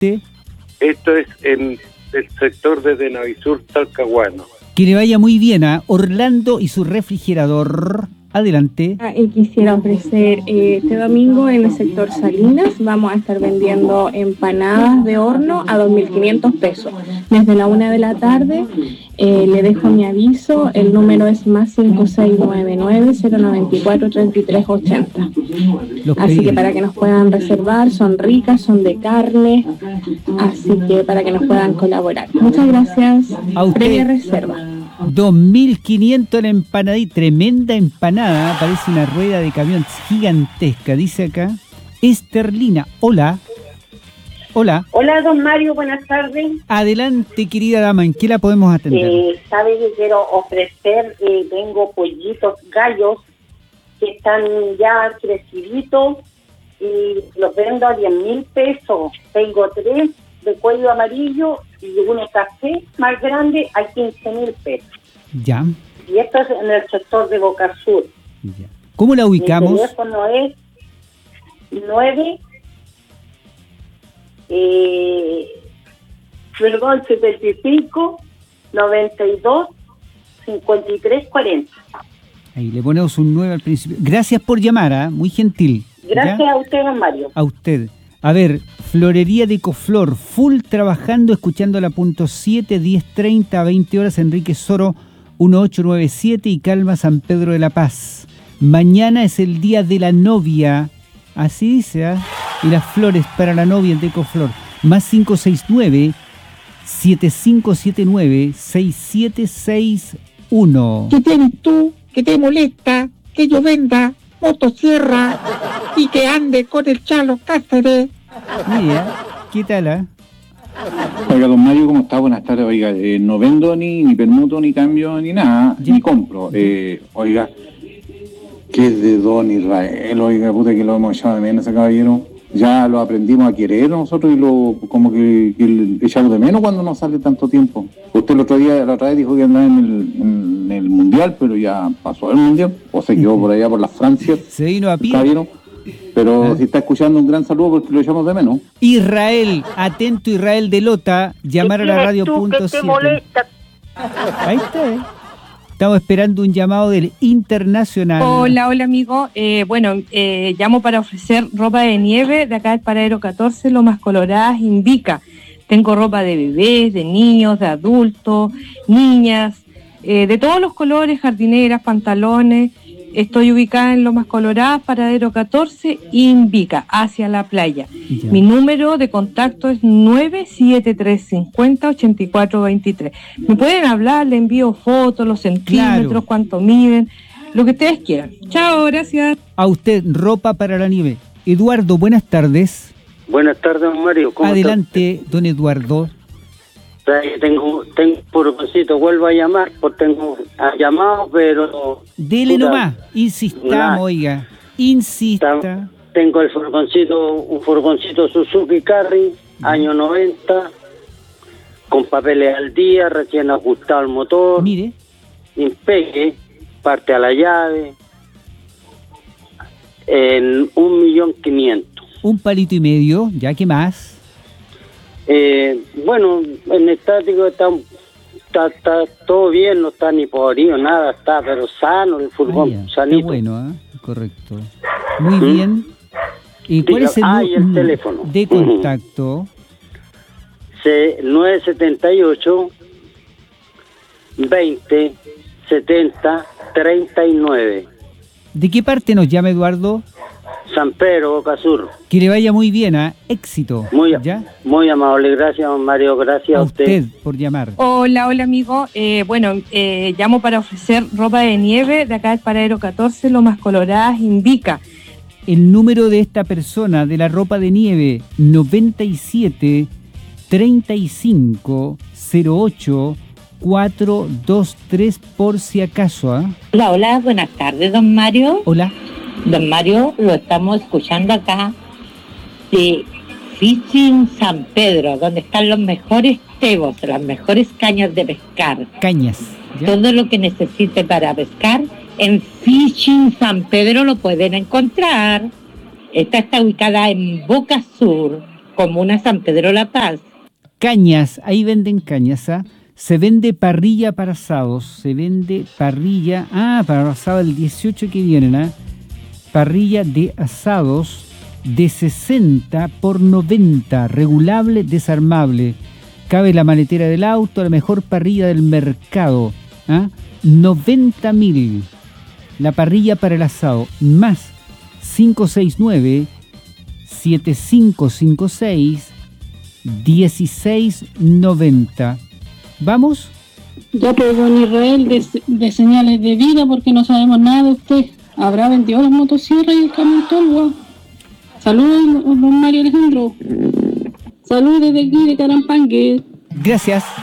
usted? Esto es en el sector de Navisur, Talcahuano. Que le vaya muy bien a Orlando y su refrigerador. Adelante. Y quisiera ofrecer este domingo en el sector Salinas, vamos a estar vendiendo empanadas de horno a 2.500 pesos. Desde la 1 de la tarde le dejo mi aviso, el número es más 5699-094-3380. Así que para que nos puedan reservar, son ricas, son de carne, así que para que nos puedan colaborar. Muchas gracias. Previa reserva. 2.500 la empanadita, tremenda empanada, parece una rueda de camión gigantesca, dice acá. Esterlina, hola. Hola. Hola, don Mario, buenas tardes. Adelante, querida dama, ¿en qué la podemos atender? Sabe que quiero ofrecer, tengo pollitos gallos que están ya creciditos y los vendo a 10.000 pesos. Tengo 3 de cuello amarillo y uno café más grande a 15.000 pesos. Ya. Y esto es en el sector de Boca Sur. Ya. ¿Cómo la ubicamos? Mi teléfono es 75 92 53 40. Ahí le ponemos un 9 al principio. Gracias por llamar, muy gentil. Gracias. ¿Ya? A usted, don Mario. A usted. A ver, Florería de Ecoflor, full trabajando, escuchando la punto 7, 10:30 a 20 horas, Enrique Soro 1897 y Calma San Pedro de la Paz. Mañana es el día de la novia, así dice, ¿eh? Y las flores para la novia de Ecoflor. Más 569-7579-6761. ¿Qué tienes tú que te molesta que yo venda motosierra y que ande con el Chalo Cáceres? Mira, ¿qué tal? Oiga, don Mario, ¿cómo está? Buenas tardes. Oiga, no vendo ni permuto, ni cambio, ni nada, ni compro. Oiga, que es de don Israel, oiga, puta que lo hemos echado de menos ese caballero. Ya lo aprendimos a querer nosotros y lo como que echamos de menos cuando nos sale tanto tiempo. Usted la otra vez dijo que andaba en el Mundial, pero ya pasó el Mundial, o se quedó por allá por las Francias. Se vino a pie. Caballero. Pero si está escuchando, un gran saludo porque lo echamos de menos. Israel, atento Israel de Lota, llamar a la radio punto 7. Ahí está, Estamos esperando un llamado del Internacional. Hola amigo. Llamo para ofrecer ropa de nieve de acá del Paradero 14, Lomas Coloradas, Invica. Tengo ropa de bebés, de niños, de adultos, niñas, de todos los colores, jardineras, pantalones. Estoy ubicada en Lomas Coloradas, Paradero 14, Invica, hacia la playa. Ya. Mi número de contacto es 97350-8423. Me pueden hablar, le envío fotos, los centímetros, cuánto miden, lo que ustedes quieran. Chao, gracias. A usted, ropa para la nieve. Eduardo, buenas tardes. Buenas tardes, don Mario. ¿Cómo Adelante, está? Don Eduardo. Tengo furgoncito, vuelvo a llamar, porque tengo llamado, pero... Dele nomás, insistamos, oiga, insista. Tengo un furgoncito Suzuki Carry, año 90, con papeles al día, recién ajustado el motor. Mire. Impeque, parte a la llave, en 1.500.000. Un palito y medio, ¿ya qué más? En estático está todo bien, no está ni podrido, nada, está pero sano el furgón, sanito. Está bueno, correcto. Muy bien. ¿Y cuál es el teléfono de contacto? 978 20 70 39. ¿De qué parte nos llama Eduardo? San Pedro, Boca Sur. Que le vaya muy bien, éxito. Muy amable, gracias, don Mario, gracias a usted por llamar. Hola amigo, llamo para ofrecer ropa de nieve de acá del Paradero 14, Lomas Coloradas, Invica. El número de esta persona de la ropa de nieve, 97 35 08 423, por si acaso. Hola, buenas tardes, don Mario. Hola. Don Mario, lo estamos escuchando acá de Fishing San Pedro, donde están los mejores tebos, las mejores cañas de pescar. Cañas. ¿Ya? Todo lo que necesite para pescar, en Fishing San Pedro lo pueden encontrar. Esta está ubicada en Boca Sur, comuna San Pedro La Paz. Cañas, ahí venden cañas, ¿ah? Se vende parrilla para asados, se vende parrilla, para asado el 18 que vienen, ¿ah? Parrilla de asados de 60 por 90, regulable, desarmable. Cabe la maletera del auto, la mejor parrilla del mercado, ¿ah? 90.000. La parrilla para el asado, más 569-7556-1690. ¿Vamos? Ya pues, don Israel, de señales de vida, porque no sabemos nada de usted. ¿Habrá vendido las motosierras y el camión Tolwa? Saludos, don Mario Alejandro. Saludos desde aquí de Carampangue. Gracias.